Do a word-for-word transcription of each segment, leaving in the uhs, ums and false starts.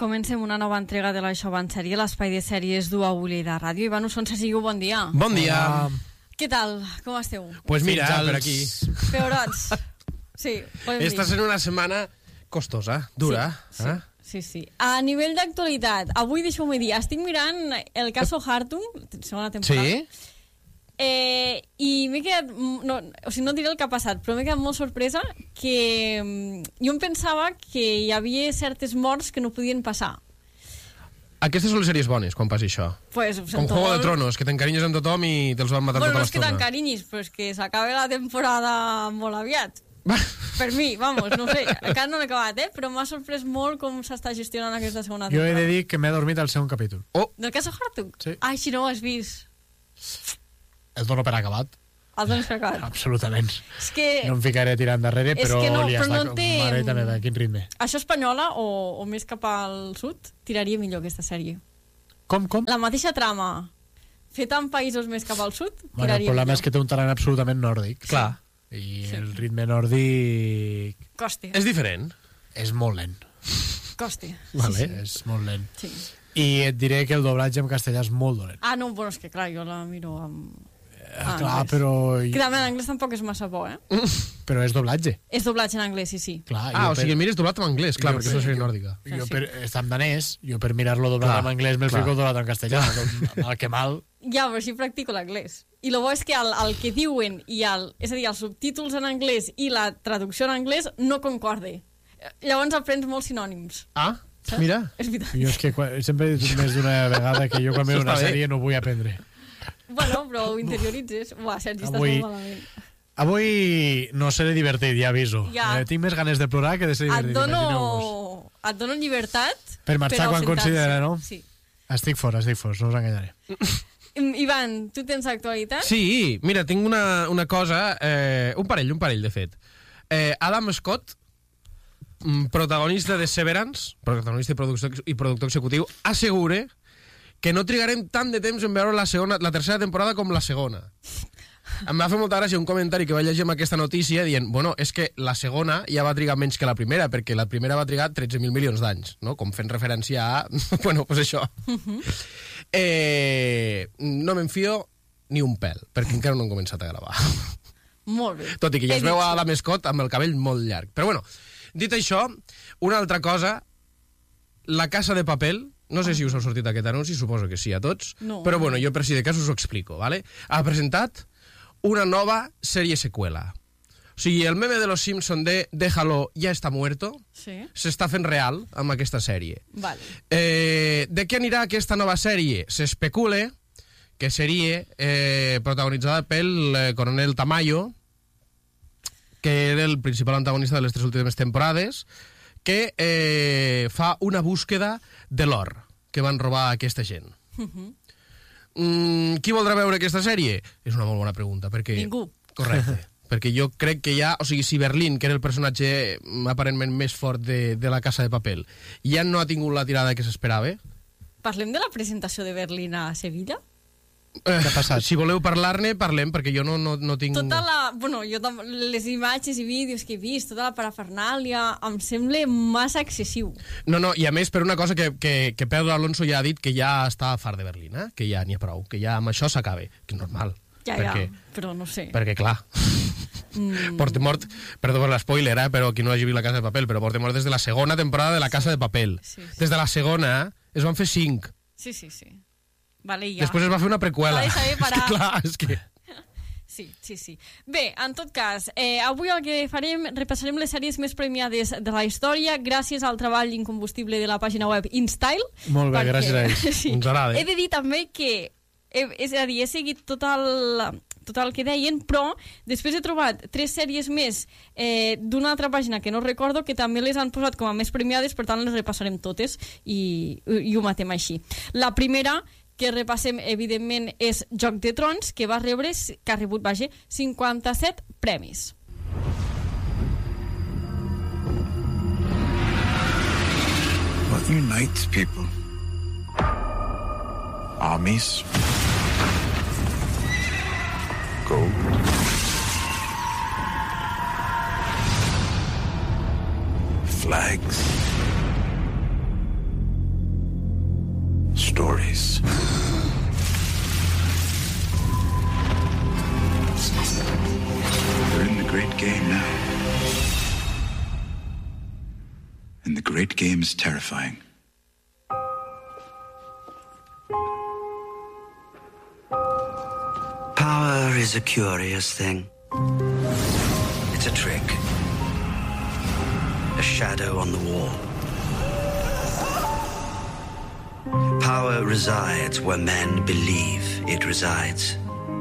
Comencem una nova entrega de la Això va en sèrie, l'espai de sèries d'Uauli de Ràdio. Iván Usonsa, sigueu bon dia. Bon dia. Hola. Què tal? Com esteu? Pues mira, Fins per als- aquí. Peorots. Sí, podem dir. Esta sent una setmana costosa, dura. Sí, eh? sí, sí. A nivell d'actualitat, avui deixeu-me dir, estic mirant el caso Hartung, segona temporada. Sí? Eh, i m'he quedat, no, o sigui, no diré el que ha passat, però m'he quedat molt sorpresa que mm, jo em pensava que hi havia certes morts que no podien passar. Aquestes són les sèries bones, quan passi això. Pues, ho Com sento Juego de molt. Tronos, que t'encarinyes amb tothom i te'ls van matar Bueno, no tota és que l'estona. t'encarinyis, però és que s'acaba la temporada molt aviat. Per mi, vamos, no sé, encara no l'he acabat, eh? Però m'ha sorprès molt com s'està gestionant aquesta segona Jo he temporada. de dir que m'he dormit al segon capítol. Oh, Del cas Hartung? Sí. Ai, si no ho has vist. El dono per acabat, El dones per acabat. absolutament. És que No em ficaré tirant darrere, És però que no, li però està... no té- Mare de meva, quin ritme. això espanyola, o, o més cap al sud, tiraria millor aquesta sèrie. Com, com? La mateixa trama, feta en països més cap al sud, Bueno, el tiraria problema millor. és que té un talent absolutament nòrdic. clar. I Sí. el ritme nòrdic Coste, És diferent. és molt lent. coste. Vale. Sí, sí. És molt lent. Sí. I et diré que el doblatge en castellà és molt dolent. Ah, no, bueno, és que clar, jo la miro amb... Ah, en clar, anglès. però... Que també en anglès tampoc és massa bo, eh? Però és doblatge. És doblatge en anglès, sí, sí. Clar, Ah, jo o sigui, el mires doblat en anglès, clar, Jo perquè és una per- sèrie nòrdica. Jo Sí, per, està en danès, jo per mirar-lo doblat Clar, en anglès me'l clar. fico doblat en castellà. Mal que mal. Ja, però així practico l'anglès. I el bo és que el, el que diuen, i el, és a dir, els subtítols en anglès i la traducció en anglès no concorde. Llavors aprens molts sinònims. Ah, Saps? mira. És veritat. Jo és que quan, sempre he dit més d'una vegada que jo quan miro Això una està bé. sèrie no vull aprendre. Bueno, però ho interioritzes. Uah, Sergi, estàs Avui- molt malament. Avui no seré divertit, ja aviso. Ja. Eh, tinc més ganes de plorar que de ser Et divertit. dono, imagineu-vos. et dono llibertat Per marxar per quan ausentar-se. considera, no? Sí. Estic fora, estic fora, no us enganyaré. Ivan, tu tens actualitat? Sí, mira, tinc una, una cosa, eh, un parell, un parell, de fet. Eh, Adam Scott, mm, protagonista de Severance, protagonista i productor, i productor executiu, assegura que no trigarem tant de temps en veure la, segona, la tercera temporada com la segona. Em va fer molta gràcia un comentari que vaig llegir amb aquesta notícia dient, bueno, és que la segona ja va trigar menys que la primera, perquè la primera va trigar tretze mil milions d'anys, no? Com fent referència a... bueno, pues això. eh, no m'enfio ni un pèl, perquè encara no han començat a gravar. Molt bé. Tot i que ja He es veu dit a sí. la Scott amb el cabell molt llarg. Però bueno, dit això, una altra cosa, La Casa de Papel, no sé si us ha sortit aquest anunci, suposo que sí a tots, No. però bueno, jo per si de cas us ho explico, ¿vale? Ha presentat una nova sèrie seqüela. O sigui, el meme de los Simpson de Déjalo, ya está muerto, Sí, s'està fent real amb aquesta sèrie. vale. Eh, de què anirà aquesta nova sèrie? S'especula que seria eh, protagonitzada pel eh, coronel Tamayo, que era el principal antagonista de les tres últimes temporades, que eh, fa una búsqueda de l'or que van robar aquesta gent. mm, qui voldrà veure aquesta sèrie? És una molt bona pregunta, perquè... Ningú. Correcte. perquè jo crec que ja, o sigui, si Berlín, que era el personatge mm, aparentment més fort de, de La Casa de Papel, ja no ha tingut la tirada que s'esperava... Parlem de la presentació de Berlín a Sevilla? Eh, Què ha passat? Si voleu parlar-ne, parlem, perquè jo no, no, no tinc... Tota la... Bueno, jo tam- les imatges i vídeos que he vist, tota la parafernàlia, em sembla massa excessiu. No, no, i a més per una cosa que, que, que Pedro Alonso ja ha dit que ja està fart de Berlín, eh? Que ja n'hi ha prou, que ja amb això s'acaba, que és normal. Ja, perquè, ja, però no sé. Perquè, clar, Mm, Portemort, perdó per l'espoiler, eh? Però qui no hagi vist La Casa de Papel, però Portemort des de la segona temporada de La Casa de Papel. Sí, sí. Des de la segona, eh? Es van fer cinc. sí, sí, sí. Vale, ja. Després es va fer una preqüela. S'ha de saber parar. És que, clar, és que... Sí, sí, sí. Bé, en tot cas, eh, avui el que farem, repassarem les sèries més premiades de la història gràcies al treball incombustible de la pàgina web InStyle. Molt bé, gràcies a ells. Sí. Ens agrada. He de dir també que, he, és a dir, he seguit tot el, tot el que deien, però després he trobat tres sèries més eh, d'una altra pàgina que no recordo, que també les han posat com a més premiades, per tant les repassarem totes i, i ho matem així. La primera que repassem, evidentment, és Joc de Trons, que va rebre, que ha rebut, vaja, cinquanta-set premis. What unites people? Armies, gold, flags, stories. We're in the great game now. And the great game is terrifying. Power is a curious thing. It's a trick. A shadow on the wall. Power resides where men believe it resides.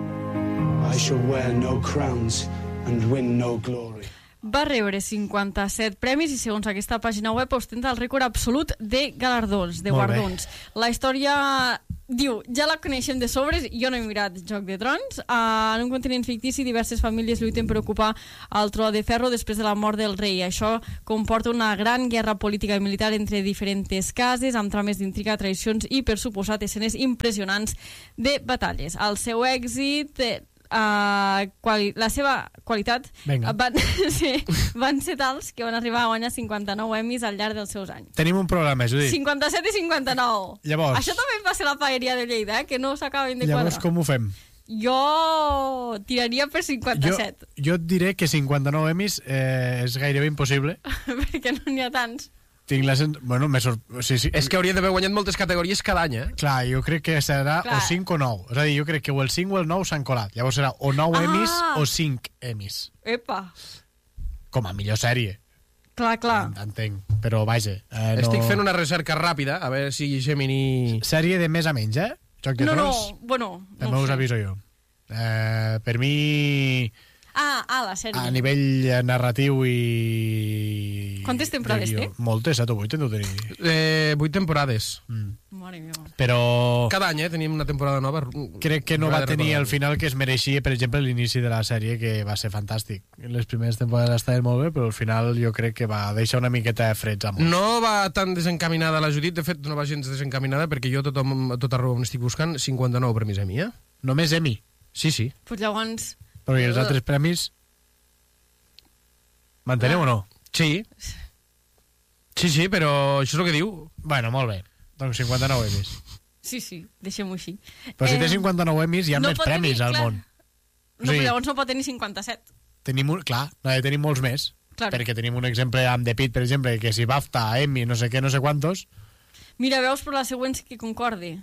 I shall wear no crowns and win no glory. Va rebre cinquanta-set premis i, segons aquesta pàgina web, ostenta el rècord absolut de galardons, de guardons. La història, diu, ja la coneixem de sobres, jo no he mirat Joc de Trons. Uh, en un continent fictici, diverses famílies lluiten per ocupar el tro de ferro després de la mort del rei. Això comporta una gran guerra política i militar entre diferents cases, amb trames d'intriga, traïcions i, per suposat, escenes impressionants de batalles. El seu èxit... Eh, Uh, quali la seva qualitat van ser, van ser tals que van arribar a guanyar cinquanta-nou Emmys al llarg dels seus anys. Tenim un programa, Judit. cinquanta-set i cinquanta-nou. Llavors... Això també va ser la paeria de Lleida, eh? Que no s'acaben de quadrar. Llavors, com ho fem? Jo tiraria per cinquanta-set. Jo, jo et diré que cinquanta-nou Emmys eh, és gairebé impossible. Perquè no n'hi ha tants. Tinc la sent... Bueno, me sor... sí, sí. És que hauria d'haver guanyat moltes categories cada any, eh? Clar, jo crec que serà Clar. o cinc o nou. És a dir, jo crec que o el cinc o el nou s'han colat. Llavors serà o nou Ah. Emmys o cinc Emmys. Epa. Com a millor sèrie. Clar, clar. Entenc, però vaja. Eh, no... Estic fent una recerca ràpida, a veure si Gemini... Sèrie de més a menys, eh? Joc de No, no, Trons. bueno... També no ho us sé. aviso jo. Eh, per mi, Ah, ah, la sèrie. a nivell eh, narratiu i... Quantes temporades de guió, té? Moltes, set o vuit, en deu tenir. Eh, vuit temporades. Mm. Mare meva. Però Cada any, eh, tenim una temporada nova. crec que no va Darrere tenir temporada. el final que es mereixia, per exemple, l'inici de la sèrie, que va ser fantàstic. Les primeres temporades estaven molt bé, però al final jo crec que va deixar una miqueta de freds a molts. No va tan desencaminada la Judit, de fet no va gens desencaminada, perquè jo tothom, a tot arreu on estic buscant cinquanta-nou premis Emmy, eh? Només Emmy, Sí, sí. Pues llavors... però i els altres premis... Mantenem o no? Sí. Sí, sí, però això és el que diu. Bueno, molt bé. Doncs cinquanta-nou Emmys. Sí, sí, deixem-ho així. Però si Eh, té cinquanta-nou Emmys hi ha no més pot premis tenir, al clar. món. No, Sí. però llavors no pot tenir cinquanta-set. Tenim un, clar, no, tenim molts més. Claro. Perquè tenim un exemple amb The Pitt, per exemple, que si BAFTA, Emmy, no sé què, no sé quantos... Mira, veus, però la següent sí que concorde.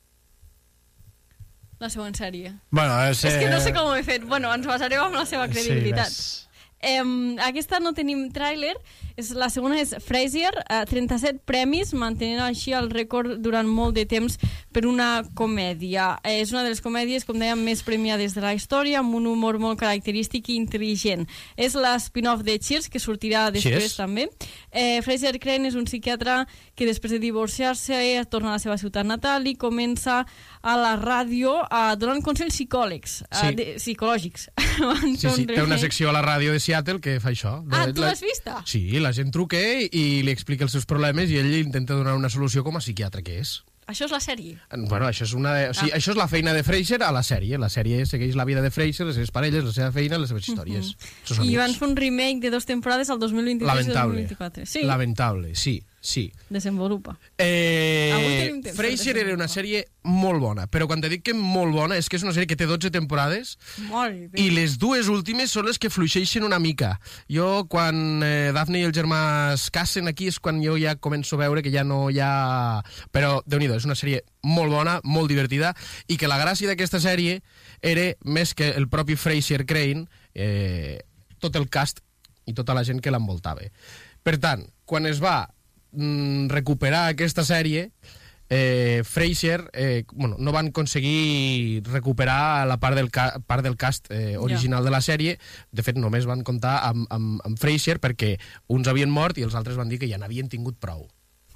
La següent sèrie. Bueno, és, És que no eh, sé com ho he fet. Bueno, ens basarem en la seva credibilitat. Sí, Eh, aquesta no tenim tràiler. És, la segona és Frasier, eh, trenta-set premis, mantenint així el rècord durant molt de temps per una comèdia. Eh, és una de les comèdies, com dèiem, més premiades de la història, amb un humor molt característic i intel·ligent. És la spin-off de Cheers, que sortirà després Cheers. també. Eh, Fraser Crane és un psiquiatre que després de divorciar-se torna a la seva ciutat natal i comença a la ràdio eh, donant consells psicòlegs, eh, Sí. de, psicològics. Sí, sí, té una secció a la ràdio de Seattle que fa això. Ah, De- tu la- l'has vista? Sí, la gent truca i li explica els seus problemes i ell intenta donar una solució com a psiquiatre que és. Això és la sèrie. Bueno, això és, una de, o sigui, Ah. això és la feina de Frasier a la sèrie. La sèrie segueix la vida de Frasier, les seves parelles, la seva feina, les seves històries. Els seus I amics. van fer un remake de dos temporades al dos mil vint-i-tres i dos mil Lamentable. vint-i-quatre. Sí, Lamentable, sí, sí. desenvolupa. Eh, Avui tenim temps per Frasier era una desenvolupar. sèrie molt bona, però quan te dic que molt bona és que és una sèrie que té dotze temporades Molt bé. i les dues últimes són les que fluixeixen una mica. Jo, quan eh, Daphne i el germà es casen aquí, és quan jo ja començo a veure que ja no hi ha... Però, déu-n'hi-do, és una sèrie molt bona, molt divertida, i que la gràcia d'aquesta sèrie era, més que el propi Frasier Crane, eh, tot el cast i tota la gent que l'envoltava. Per tant, quan es va mm, recuperar aquesta sèrie, eh, Frasier eh, bueno, no van aconseguir recuperar la part del, ca part del cast eh, original Ja. de la sèrie. De fet, només van comptar amb, amb, amb Frasier perquè uns havien mort i els altres van dir que ja n'havien tingut prou.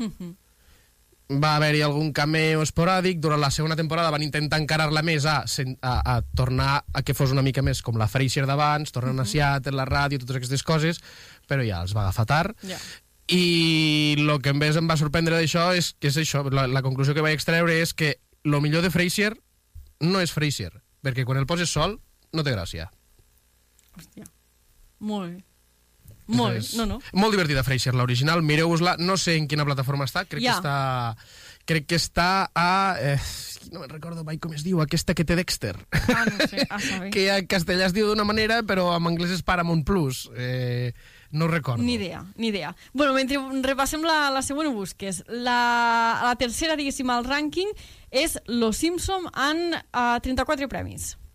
Va haver-hi algun cameo esporàdic. Durant la segona temporada van intentar encarar-la més a, a, a tornar a que fos una mica més com la Frasier d'abans, tornant uh -huh. a Seattle, la ràdio, totes aquestes coses, però ja els va agafar tard. Ja. I el que més em va sorprendre d'això és que és això, la, la conclusió que vaig extreure és que el millor de Frasier no és Frasier, perquè quan el poses sol no té gràcia. Hòstia. Molt bé. Molt bé. És No, no. Molt divertida Frasier, l'original, mireu-vos-la, no sé en quina plataforma està, crec Ja. que està crec que està a... Eh, no me'n recordo mai com es diu, aquesta que té Dexter. Ah, no sé, a saber. Que en castellà es diu d'una manera, però en anglès és Paramount Plus. Eh, no recordo. Ni idea, ni idea. Bueno, mentre repassem la, la següent busques, la, la tercera, diguéssim, al rànquing és Los Simpson amb uh, trenta-quatre premis.